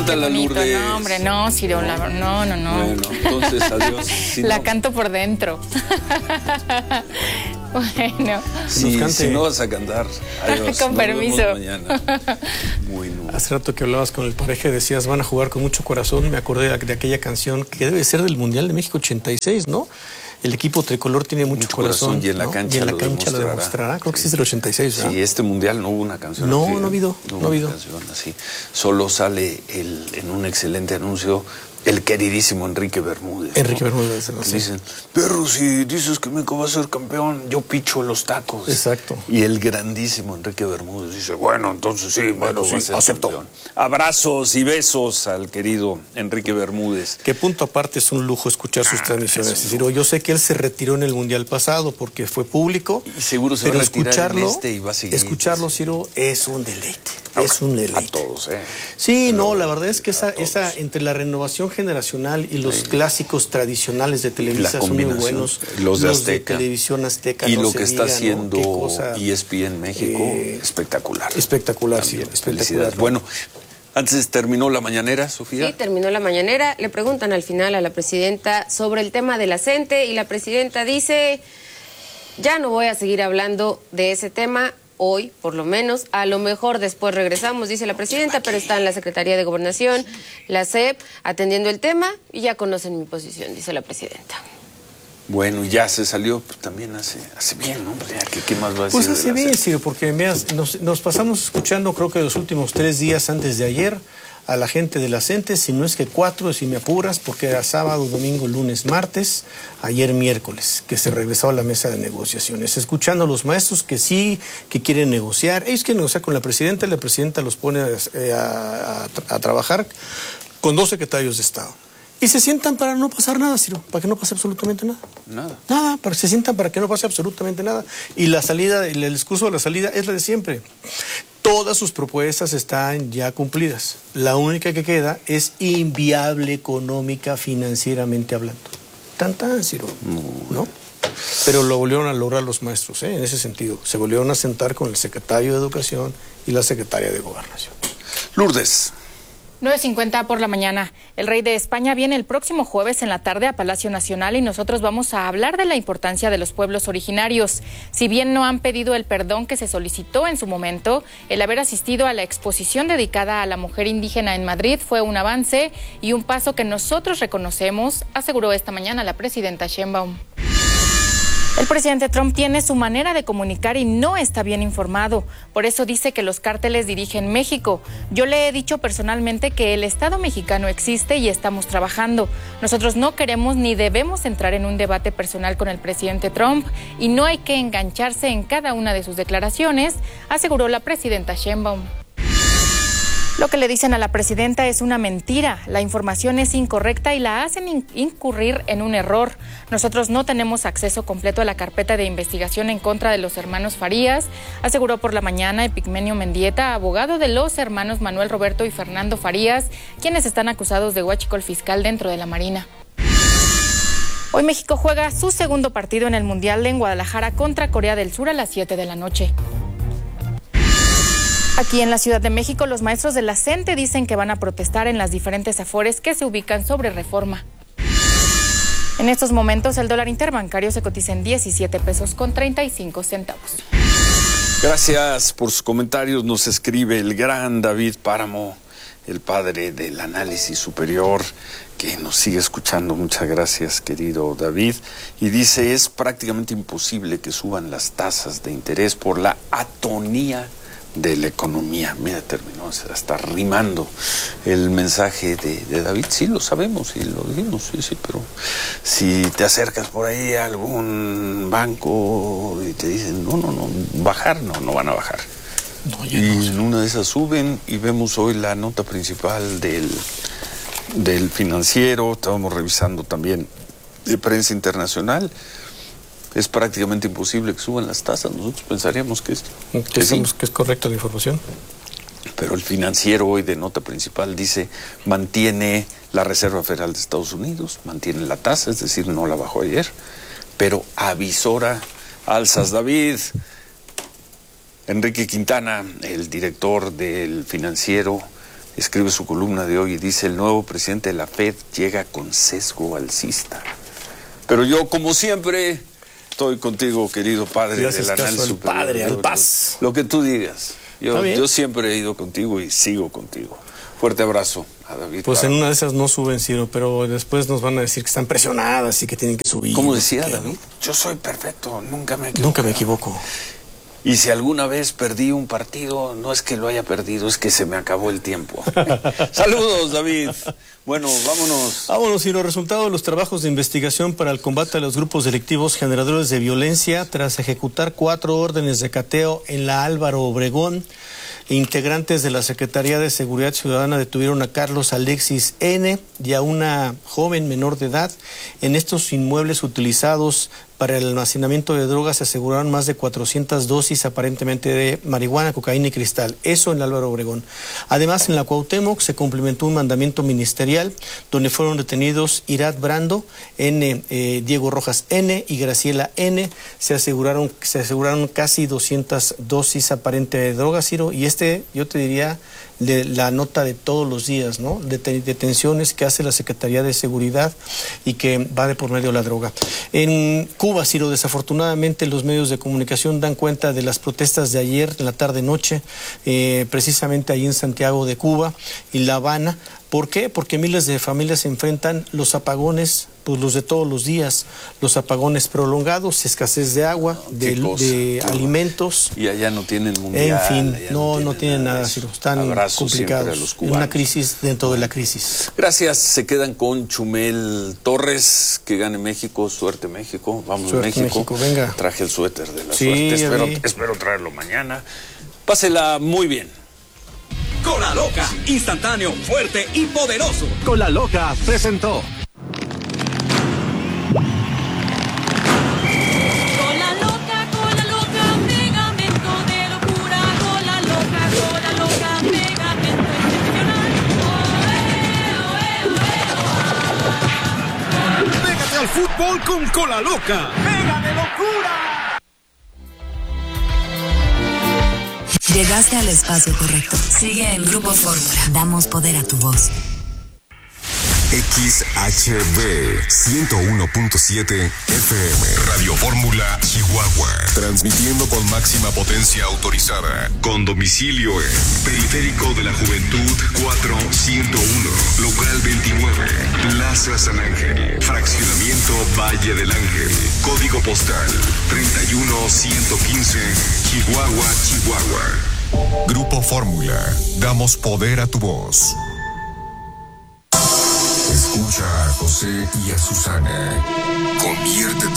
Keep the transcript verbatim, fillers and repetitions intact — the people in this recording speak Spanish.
Cántala, Lourdes. No, hombre, no, Ciro, la, no, no, no. Bueno, entonces, adiós. Si la no, canto por dentro. Bueno. Si, si no vas a cantar, adiós. Con Nos permiso. vemos mañana. Bueno. Hace rato que hablabas con el pareja y decías, van a jugar con mucho corazón. Me acordé de, de aquella canción que debe ser del Mundial de México ochenta y seis, ¿no? El equipo tricolor tiene mucho, mucho corazón, corazón y en la ¿no? cancha, y en la lo, cancha demostrará. lo demostrará. Creo que sí es del ochenta y seis, ¿verdad? Sí, este mundial no hubo una canción No, así, no ha habido, no, no ha habido. Canción así. Solo sale el, en un excelente anuncio el queridísimo Enrique Bermúdez. Enrique ¿no? Bermúdez. No sé. Dicen, perro, si dices que México va a ser campeón, yo picho los tacos. Exacto. Y el grandísimo Enrique Bermúdez dice, bueno, entonces sí, Bueno, México sí, va a ser acepto. campeón. Abrazos y besos al querido Enrique Bermúdez. Que punto aparte es un lujo escuchar sus Ah, transmisiones. es Es decir, yo sé que él se retiró en el Mundial pasado porque fue público. Y seguro se pero va a retirar escucharlo, en este y va a seguir. escucharlo, Ciro, es un deleite. Ah, es un deleite. A todos, ¿eh? Sí, Pero, no, la verdad es que esa, todos. esa entre la renovación generacional y los Sí. clásicos tradicionales de Televisa La son muy combinación, buenos. los de Azteca. Televisión Azteca. Y no lo se que está diga, ¿no? haciendo Qué cosa, E S P N México, eh, espectacular. espectacular, También, sí, espectacular. felicidades. ¿no? Bueno, antes terminó la mañanera, Sofía. Sí, terminó la mañanera. Le preguntan al final a la presidenta sobre el tema de la CENTE y la presidenta dice, ya no voy a seguir hablando de ese tema hoy, por lo menos. A lo mejor después regresamos, dice la presidenta, pero está en la Secretaría de Gobernación, la C E P, atendiendo el tema y ya conocen mi posición, dice la presidenta. Bueno, ya se salió, pues también hace, hace bien, ¿no? Ya, ¿qué, ¿Qué más va a decir? Pues de hace la bien, CEP? Ciro, porque veas, nos, nos pasamos escuchando, creo que los últimos tres días antes de ayer, a la gente de la CENTE, si no es que cuatro, si me apuras, porque era sábado, domingo, lunes, martes, ayer miércoles, que se regresaba a la mesa de negociaciones, escuchando a los maestros que sí, que quieren negociar. Ellos quieren negociar con la presidenta, y la presidenta los pone a, a, a, a trabajar con dos secretarios de Estado. Y se sientan para no pasar nada, Ciro, para que no pase absolutamente nada. Nada. Nada, para, se sientan para que no pase absolutamente nada. Y la salida, el, el discurso de la salida es la de siempre. Todas sus propuestas están ya cumplidas. La única que queda es inviable económica, financieramente hablando. Tan tan, Ciro, ¿no? Pero lo volvieron a lograr los maestros, ¿eh? En ese sentido. Se volvieron a sentar con el secretario de Educación y la secretaria de Gobernación. Lourdes. nueve cincuenta por la mañana. El rey de España viene el próximo jueves en la tarde a Palacio Nacional y nosotros vamos a hablar de la importancia de los pueblos originarios. Si bien no han pedido el perdón que se solicitó en su momento, el haber asistido a la exposición dedicada a la mujer indígena en Madrid fue un avance y un paso que nosotros reconocemos, aseguró esta mañana la presidenta Sheinbaum. El presidente Trump tiene su manera de comunicar y no está bien informado. Por eso dice que los cárteles dirigen México. Yo le he dicho personalmente que el Estado mexicano existe y estamos trabajando. Nosotros no queremos ni debemos entrar en un debate personal con el presidente Trump y no hay que engancharse en cada una de sus declaraciones, aseguró la presidenta Sheinbaum. Lo que le dicen a la presidenta es una mentira. La información es incorrecta y la hacen incurrir en un error. Nosotros no tenemos acceso completo a la carpeta de investigación en contra de los hermanos Farías, aseguró por la mañana Epigmenio Mendieta, abogado de los hermanos Manuel Roberto y Fernando Farías, quienes están acusados de huachicol fiscal dentro de la Marina. Hoy México juega su segundo partido en el Mundial en Guadalajara contra Corea del Sur a las siete de la noche. Aquí en la Ciudad de México, los maestros de la CENTE dicen que van a protestar en las diferentes afores que se ubican sobre Reforma. En estos momentos, el dólar interbancario se cotiza en diecisiete pesos con treinta y cinco centavos. Gracias por sus comentarios. Nos escribe el gran David Páramo, el padre del análisis superior, que nos sigue escuchando. Muchas gracias, querido David. Y dice, es prácticamente imposible que suban las tasas de interés por la atonía de la economía. Mira, terminó hasta rimando el mensaje de, de David. Sí, lo sabemos y lo dijimos, sí, sí, pero si te acercas por ahí a algún banco y te dicen, no, no, no, bajar, no, no van a bajar. No, y no, en una de esas suben y vemos hoy la nota principal del, del Financiero. Estábamos revisando también de prensa internacional. Es prácticamente imposible que suban las tasas. Nosotros pensaríamos que es, que, que, sí. sí. que es correcta la información. Pero el Financiero hoy de nota principal dice, mantiene la Reserva Federal de Estados Unidos, mantiene la tasa, es decir, no la bajó ayer, pero avisora alzas. David, Enrique Quintana, el director del Financiero, escribe su columna de hoy y dice: el nuevo presidente de la Fed llega con sesgo alcista. Pero yo, como siempre, estoy contigo, querido padre del análisis superior. Padre, al paz. Lo que tú digas. Yo, yo siempre he ido contigo y sigo contigo. Fuerte abrazo a David. Pues Páramo. en una de esas no suben, Ciro, pero después nos van a decir que están presionadas y que tienen que subir. ¿Cómo decía que... David? Yo soy perfecto, nunca me equivoco. Nunca me equivoco. Y si alguna vez perdí un partido, no es que lo haya perdido, es que se me acabó el tiempo. Saludos, David. Bueno, vámonos. Vámonos, y los resultados de los trabajos de investigación para el combate a los grupos delictivos generadores de violencia tras ejecutar cuatro órdenes de cateo en la Álvaro Obregón. Integrantes de la Secretaría de Seguridad Ciudadana detuvieron a Carlos Alexis N. y a una joven menor de edad. En estos inmuebles utilizados para el almacenamiento de drogas se aseguraron más de cuatrocientas dosis aparentemente de marihuana, cocaína y cristal. Eso en Álvaro Obregón. Además, en la Cuauhtémoc se cumplimentó un mandamiento ministerial donde fueron detenidos Irat Brando N, eh, Diego Rojas N y Graciela N. Se aseguraron, se aseguraron casi doscientas dosis aparente de drogas, Ciro, y este, yo te diría, de la nota de todos los días, ¿no? De detenciones que hace la Secretaría de Seguridad y que va de por medio de la droga. En Cuba, Ciro, desafortunadamente los medios de comunicación dan cuenta de las protestas de ayer, en la tarde-noche, eh, precisamente ahí en Santiago de Cuba y La Habana. ¿Por qué? Porque miles de familias se enfrentan los apagones, pues los de todos los días, los apagones prolongados, escasez de agua, de, de alimentos. Y allá no tienen mundial. En fin, no, no, no no tienen nada, Ciro. Están complicados. Una crisis dentro de la crisis. Gracias. Se quedan con Chumel Torres. Que gane México. Suerte, México. Vamos, Suerte, México. México. Venga. Traje el suéter de la sí, suerte. Espero, espero traerlo mañana. Pásela muy bien. Cola Loca, instantáneo, fuerte y poderoso. Cola Loca presentó. Cola loca, cola loca, pegamento de locura. Cola loca, cola loca, pegamento excepcional. Oe, oe, oe, oe. Pégate al fútbol con Cola Loca. ¡Pega de locura! Llegaste al espacio correcto. Sigue en Grupo Fórmula. Damos poder a tu voz. X H B ciento uno punto siete F M Radio Fórmula Chihuahua, transmitiendo con máxima potencia autorizada, con domicilio en Periférico de la Juventud cuatrocientos uno, local veintinueve, Plaza San Ángel, fraccionamiento Valle del Ángel, código postal treinta y uno ciento quince, Chihuahua, Chihuahua. Grupo Fórmula, damos poder a tu voz. Escucha a José y a Susana. Conviértete